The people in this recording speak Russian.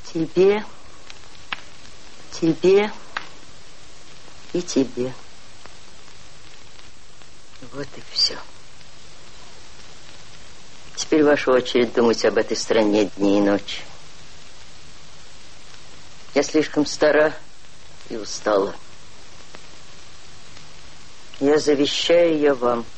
Тебе, тебе и тебе. Вот и все. Теперь ваша очередь думать об этой стране дни и ночи. Я слишком стара и устала. Я завещаю ее вам.